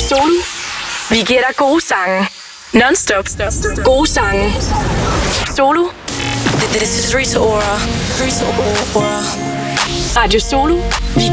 Solo. Vi giver dig gode sange. Non-stop. Gode sange. Solo. This is Rita Ora. Radio Solo. Vi